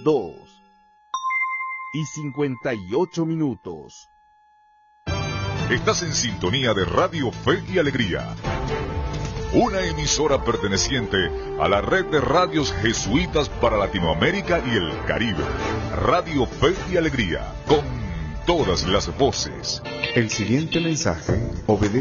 2:58. Estás en sintonía de Radio Fe y Alegría, una emisora perteneciente a la red de radios jesuitas para Latinoamérica y el Caribe. Radio Fe y Alegría, con todas las voces. El siguiente mensaje obedece